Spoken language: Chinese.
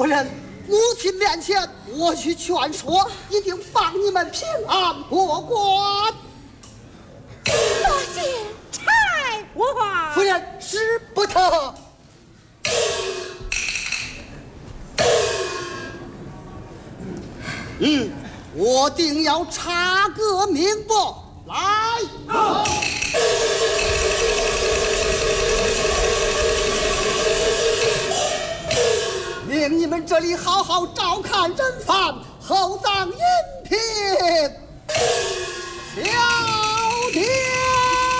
人，母亲面前我去劝说，一定放你们平安过关。 多谢差我。 夫人，使不得。我定要查个明白。来，令你们这里好好照看人犯，厚葬银品。下